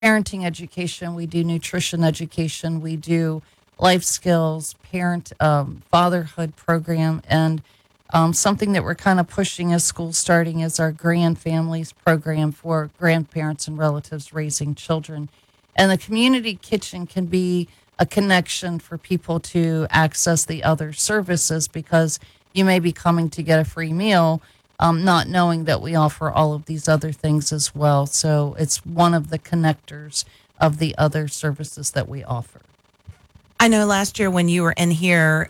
parenting education, we do nutrition education, we do life skills, fatherhood program, and something that we're kind of pushing as school starting is our Grand Families program for grandparents and relatives raising children. And the community kitchen can be a connection for people to access the other services because you may be coming to get a free meal, not knowing that we offer all of these other things as well. So it's one of the connectors of the other services that we offer. I know last year when you were in here,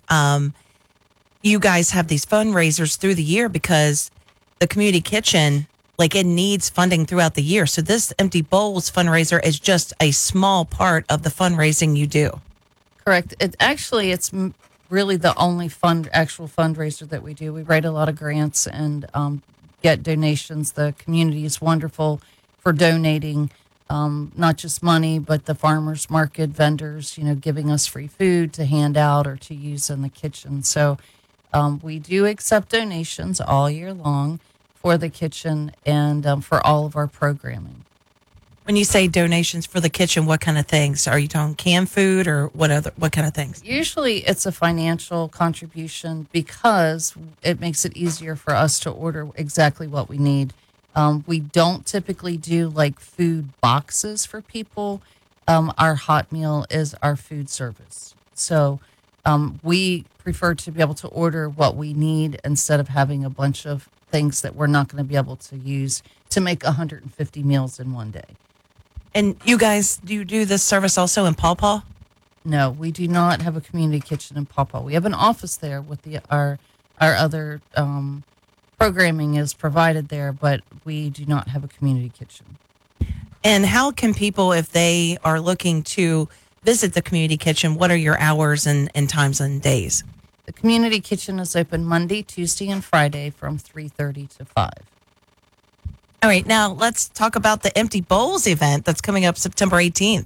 you guys have these fundraisers through the year because the community kitchen, like it needs funding throughout the year. So this Empty Bowls fundraiser is just a small part of the fundraising you do. Correct. It's really the only actual fundraiser that we do. We write a lot of grants and get donations. The community is wonderful for donating, not just money, but the farmers market vendors, giving us free food to hand out or to use in the kitchen. So we do accept donations all year long for the kitchen and for all of our programming. When you say donations for the kitchen, what kind of things? Are you talking canned food or what kind of things? Usually it's a financial contribution because it makes it easier for us to order exactly what we need. We don't typically do like food boxes for people. Our hot meal is our food service. So we prefer to be able to order what we need instead of having a bunch of things that we're not going to be able to use to make 150 meals in one day. And you guys, do you do this service also in Paw Paw? No, we do not have a community kitchen in Paw Paw. We have an office there with our other programming is provided there, but we do not have a community kitchen. And how can people, if they are looking to visit the community kitchen, what are your hours and times and days? The community kitchen is open Monday, Tuesday, and Friday from 3:30 to 5. All right, now let's talk about the Empty Bowls event that's coming up September 18th.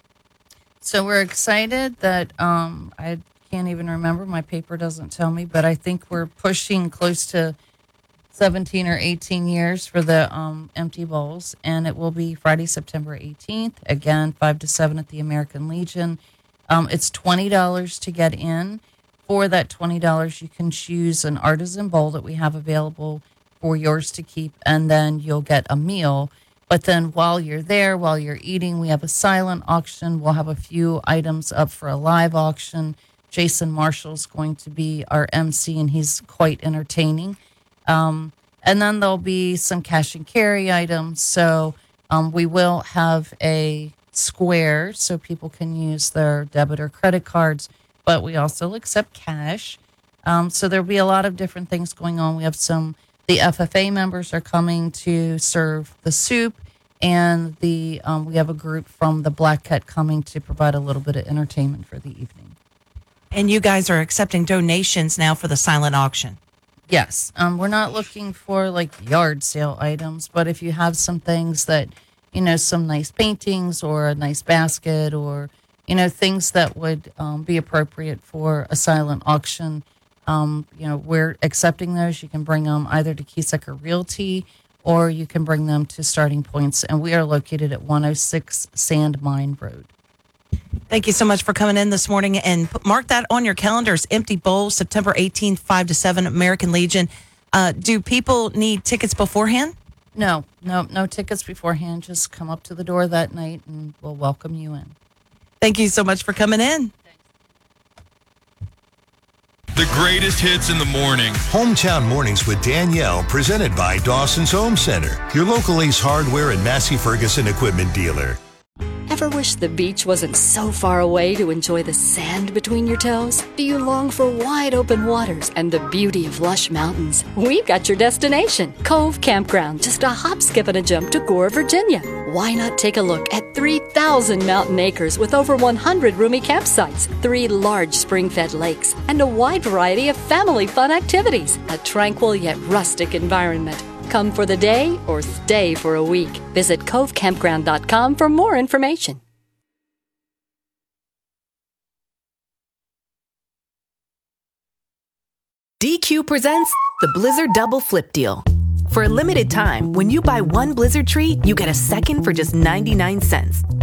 So we're excited that I can't even remember. My paper doesn't tell me, but I think we're pushing close to 17 or 18 years for the Empty Bowls, and it will be Friday, September 18th, again, 5 to 7 at the American Legion. It's $20 to get in. For that $20, you can choose an artisan bowl that we have available for yours to keep, and then you'll get a meal. But then while you're there, while you're eating, we have a silent auction. We'll have a few items up for a live auction. Jason Marshall's going to be our MC, and he's quite entertaining. And then there'll be some cash and carry items. So we will have a square so people can use their debit or credit cards, but we also accept cash. So there'll be a lot of different things going on. We have the FFA members are coming to serve the soup, and we have a group from the Black Cat coming to provide a little bit of entertainment for the evening. And you guys are accepting donations now for the silent auction. Yes. We're not looking for like yard sale items, but if you have some things that, some nice paintings or a nice basket or, things that would be appropriate for a silent auction, we're accepting those. You can bring them either to Kiesecker Realty or you can bring them to Starting Points. And we are located at 106 Sand Mine Road. Thank you so much for coming in this morning, and mark that on your calendars. Empty Bowl, September 18th, 5 to 7, American Legion. Do people need tickets beforehand? No tickets beforehand. Just come up to the door that night and we'll welcome you in. Thank you so much for coming in. The greatest hits in the morning. Hometown Mornings with Danielle, presented by Dawson's Home Center, your local Ace Hardware and Massey Ferguson equipment dealer. Ever wish the beach wasn't so far away to enjoy the sand between your toes? Do you long for wide open waters and the beauty of lush mountains? We've got your destination, Cove Campground, just a hop, skip, and a jump to Gore, Virginia. Why not take a look at 3,000 mountain acres with over 100 roomy campsites, 3 large spring-fed lakes, and a wide variety of family fun activities? A tranquil yet rustic environment. Come for the day or stay for a week. Visit covecampground.com for more information. DQ presents the Blizzard Double Flip Deal. For a limited time, when you buy one Blizzard treat, you get a second for just 99 cents.